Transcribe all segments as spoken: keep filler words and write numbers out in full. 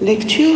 Lecture,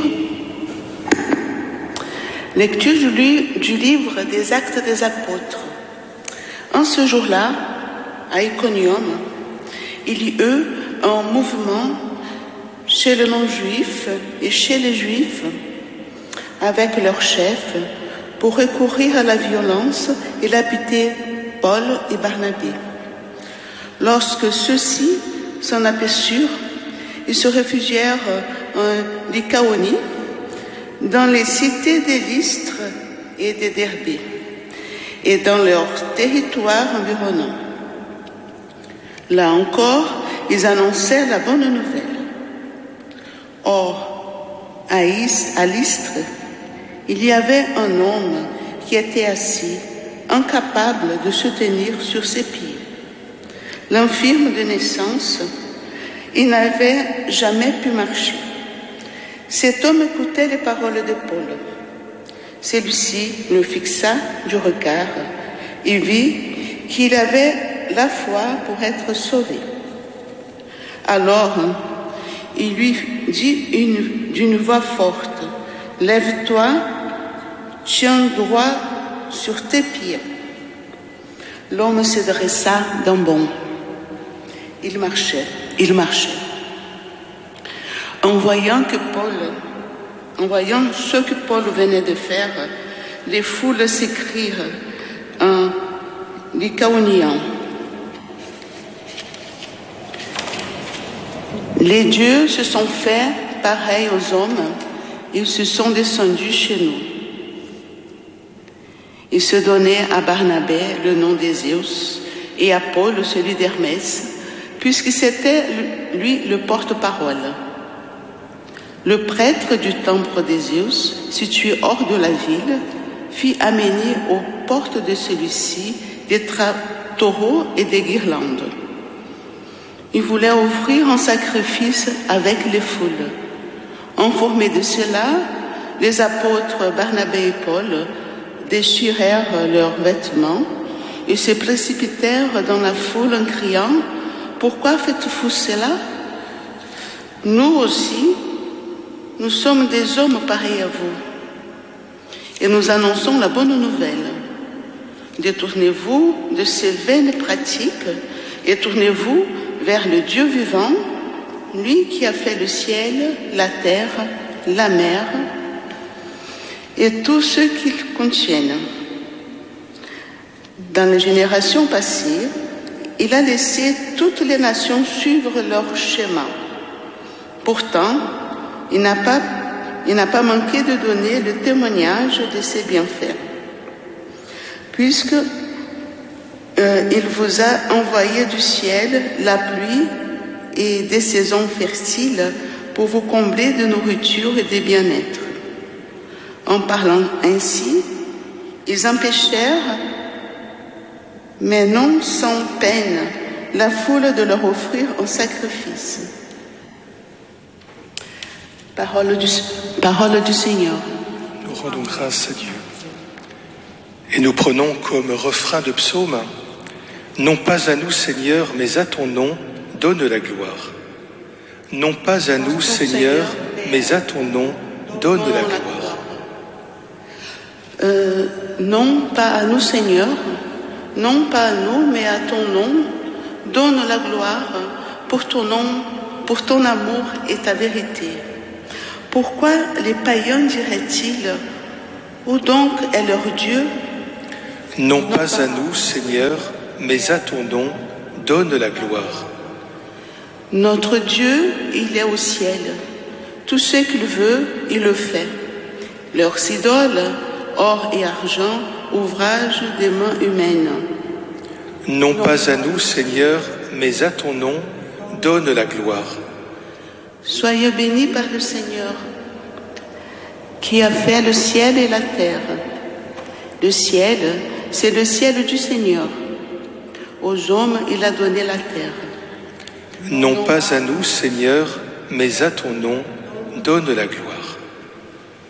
lecture du, li- du livre des Actes des Apôtres. En ce jour-là, à Iconium, il y eut un mouvement chez les non-juifs et chez les juifs avec leurs chefs pour recourir à la violence et lapider Paul et Barnabé. Lorsque ceux-ci s'en aperçurent, ils se réfugièrent en Lycaonie, dans les cités des Lystres et des Derbée, et dans leurs territoires environnants. Là encore, ils annoncèrent la bonne nouvelle. Or, à Lystre, il y avait un homme qui était assis, incapable de se tenir sur ses pieds. L'infirme de naissance, il n'avait jamais pu marcher. Cet homme écoutait les paroles de Paul. Celui-ci le fixa du regard et vit qu'il avait la foi pour être sauvé. Alors, il lui dit une, d'une voix forte, « Lève-toi, tiens droit sur tes pieds. » L'homme se dressa d'un bond. Il marchait, il marchait. En voyant que Paul, en voyant ce que Paul venait de faire, les foules s'écrièrent en lycaonien. Les dieux se sont faits pareils aux hommes, ils se sont descendus chez nous. Ils se donnaient à Barnabé le nom d'Éséus et à Paul celui d'Hermès, puisque c'était lui le porte-parole. Le prêtre du temple d'Éséus, situé hors de la ville, fit amener aux portes de celui-ci des tra- taureaux et des guirlandes. Il voulait offrir un sacrifice avec les foules. Informés de cela, les apôtres Barnabé et Paul déchirèrent leurs vêtements et se précipitèrent dans la foule en criant « Pourquoi faites-vous cela ? Nous aussi, nous sommes des hommes pareils à vous et nous annonçons la bonne nouvelle. Détournez-vous de ces vaines pratiques et tournez-vous vers le Dieu vivant, lui qui a fait le ciel, la terre, la mer et tout ce qu'ils contiennent. Dans les générations passées, il a laissé toutes les nations suivre leur schéma. Pourtant, il n'a pas, il n'a pas manqué de donner le témoignage de ses bienfaits, puisque euh, il vous a envoyé du ciel la pluie et des saisons fertiles pour vous combler de nourriture et de bien-être. En parlant ainsi, ils empêchèrent, mais non sans peine, la foule de leur offrir un sacrifice. Parole du, parole du Seigneur. Nous rendons grâce à Dieu. Et nous prenons comme refrain de psaume « Non pas à nous, Seigneur, mais à ton nom, donne la gloire. Non pas à nous, Seigneur, mais à ton nom, donne la gloire. » Euh, non pas à nous, Seigneur, non pas à nous, mais à ton nom, donne la gloire pour ton nom, pour ton amour et ta vérité. Pourquoi les païens diraient-ils, où donc est leur Dieu ? Non pas à nous, Seigneur, mais à ton nom, donne la gloire. Notre Dieu, il est au ciel. Tout ce qu'il veut, il le fait. Leurs idoles, or et argent, ouvrage des mains humaines. Non pas à nous, Seigneur, mais à ton nom, donne la gloire. Soyez bénis par le Seigneur, qui a fait le ciel et la terre. Le ciel, c'est le ciel du Seigneur. Aux hommes, il a donné la terre. Non pas à nous, Seigneur, mais à ton nom, donne la gloire.